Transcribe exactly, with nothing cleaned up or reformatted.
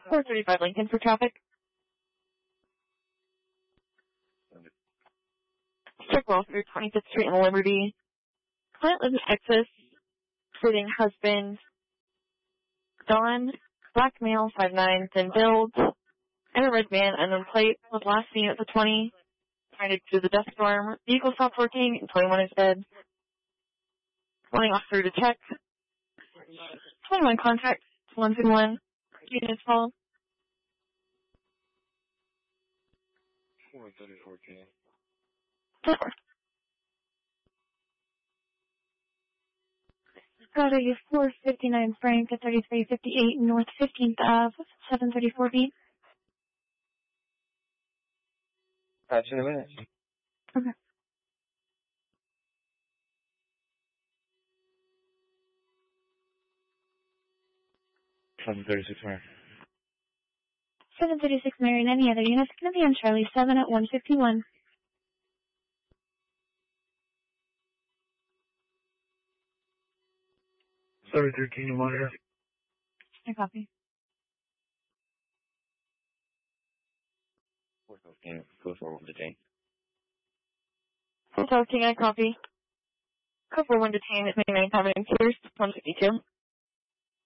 four thirty-five Lincoln for traffic. Check well through twenty-fifth Street and Liberty. Client lives in Texas, including husband, Don, black male, five nine, thin build, and a red van, unknown plate, was last seen at the twenty, trying to do the dust storm. Vehicle stopped working, and twenty-one is dead. Running off through to check. twenty-one contact, one two one, units called. four thirty-four K. Got a four fifty-nine Frank at thirty-three fifty-eight North fifteenth Avenue, seven thirty-four B. Patch in a minute. Okay. seven thirty-six Mary. seven thirty-six Mary and any other units going to be on Charlie seven at one fifty-one. seven thirteen monitor. I copy. four thirteen, go for one detain. four thirteen, I copy. Go for one detain at Main Avenue, Pierce, one fifty-two.